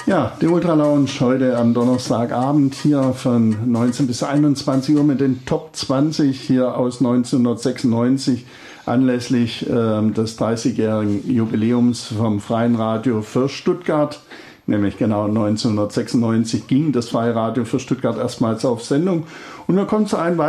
Ja, die Ultra Lounge heute am Donnerstagabend hier von 19 bis 21 Uhr mit den Top 20 hier aus 1996 anlässlich des 30-jährigen Jubiläums vom Freien Radio für Stuttgart. Nämlich genau 1996 ging das Freie Radio für Stuttgart erstmals auf Sendung. Und wir kommen zu einem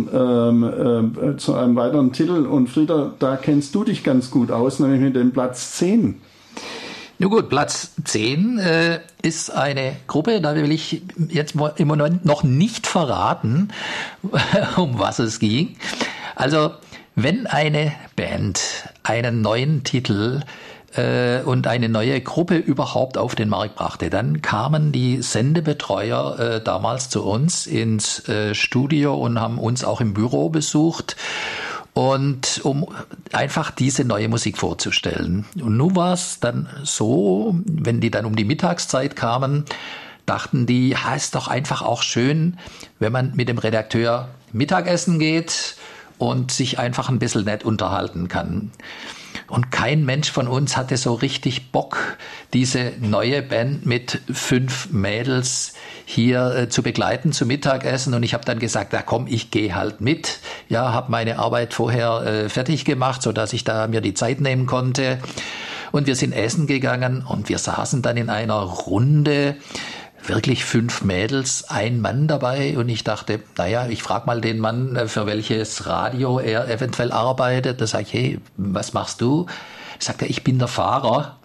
weiteren Titel. Und Frieder, da kennst du dich ganz gut aus, nämlich mit dem Platz 10. Nun gut, Platz 10 ist eine Gruppe, da will ich jetzt im Moment noch nicht verraten, um was es ging. Also, wenn eine Band einen neuen Titel und eine neue Gruppe überhaupt auf den Markt brachte, dann kamen die Sendebetreuer damals zu uns ins Studio und haben uns auch im Büro besucht. Und um einfach diese neue Musik vorzustellen. Und nun war es dann so, wenn die dann um die Mittagszeit kamen, dachten die, ist doch einfach auch schön, wenn man mit dem Redakteur Mittagessen geht und sich einfach ein bisschen nett unterhalten kann. Und kein Mensch von uns hatte so richtig Bock, diese neue Band mit 5 Mädels hier zu begleiten zum Mittagessen. Und ich habe dann gesagt, komm, ich gehe halt mit. Ja, habe meine Arbeit vorher fertig gemacht, sodass ich da mir die Zeit nehmen konnte. Und wir sind essen gegangen und wir saßen dann in einer Runde, wirklich 5 Mädels, ein Mann dabei. Und ich dachte, ich frage mal den Mann, für welches Radio er eventuell arbeitet. Da sage ich, hey, was machst du? Sagt er, ich bin der Fahrer.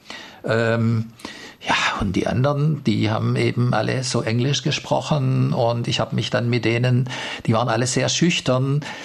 Und die anderen, die haben eben alle so Englisch gesprochen und ich habe mich dann mit denen, die waren alle sehr schüchtern,